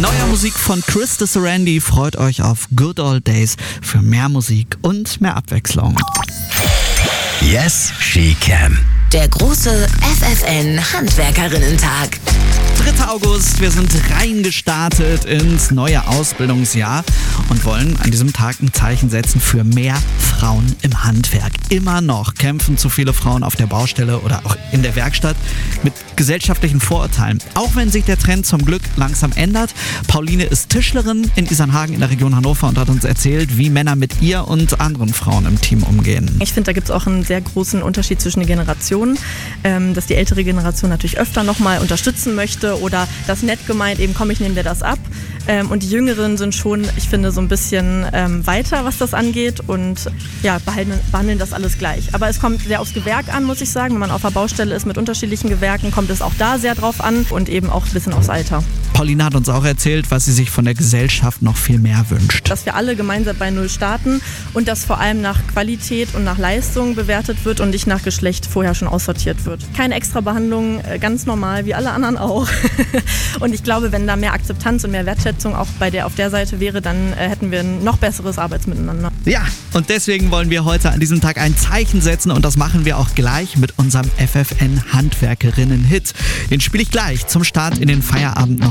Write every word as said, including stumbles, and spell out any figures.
Neuer Musik von Chris de Sarandi. Freut euch auf Good Old Days für mehr Musik und mehr Abwechslung. Yes, she can. Der große F F N Handwerkerinnentag. dritter August, wir sind reingestartet ins neue Ausbildungsjahr und wollen an diesem Tag ein Zeichen setzen für mehr Frauen im Handwerk. Immer noch kämpfen zu viele Frauen auf der Baustelle oder auch in der Werkstatt mit gesellschaftlichen Vorurteilen. Auch wenn sich der Trend zum Glück langsam ändert. Pauline ist Tischlerin in Isernhagen in der Region Hannover und hat uns erzählt, wie Männer mit ihr und anderen Frauen im Team umgehen. Ich finde, da gibt es auch einen sehr großen Unterschied zwischen den Generationen, ähm, dass die ältere Generation natürlich öfter nochmal unterstützen möchte oder das nett gemeint, eben komm, ich nehme dir das ab. Ähm, und die Jüngeren sind schon, ich finde, so ein bisschen ähm, weiter, was das angeht und ja, behandeln, behandeln das alles gleich. Aber es kommt sehr aufs Gewerk an, muss ich sagen. Wenn man auf der Baustelle ist mit unterschiedlichen Gewerken, kommt es auch da sehr drauf an und eben auch ein bisschen aufs Alter. Pauline hat uns auch erzählt, was sie sich von der Gesellschaft noch viel mehr wünscht. Dass wir alle gemeinsam bei Null starten und dass vor allem nach Qualität und nach Leistung bewertet wird und nicht nach Geschlecht vorher schon aussortiert wird. Keine extra Behandlung, ganz normal, wie alle anderen auch. Und ich glaube, wenn da mehr Akzeptanz und mehr Wertschätzung auch bei der, auf der Seite wäre, dann äh, hätten wir ein noch besseres Arbeitsmiteinander. Ja, und deswegen wollen wir heute an diesem Tag ein Zeichen setzen und das machen wir auch gleich mit unserem F F N Handwerkerinnen-Hit. Den spiele ich gleich zum Start in den Feierabend noch